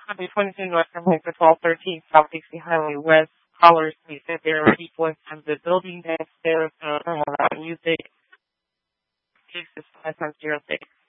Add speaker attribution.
Speaker 1: Highway 22 North from Home for 1213 South Dixie Highway West. Callers, please sit there and people inside the building downstairs. Music. 6 is 506.